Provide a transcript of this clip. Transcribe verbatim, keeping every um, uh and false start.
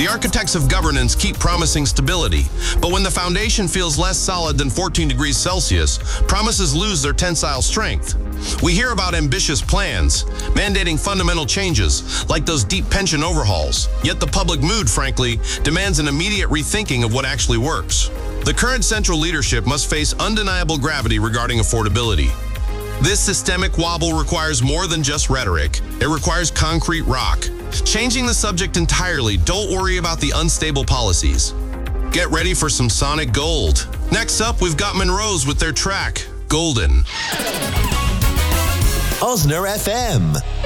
The architects of governance keep promising stability, but when the foundation feels less solid than fourteen degrees Celsius, promises lose their tensile strength. We hear about ambitious plans, mandating fundamental changes, like those deep pension overhauls. Yet the public mood, frankly, demands an immediate rethinking of what actually works. The current central leadership must face undeniable gravity regarding affordability. This systemic wobble requires more than just rhetoric. It requires concrete rock. Changing the subject entirely, don't worry about the unstable policies. Get ready for some sonic gold. Next up, we've got Monroe's with their track, Golden. Osner F M.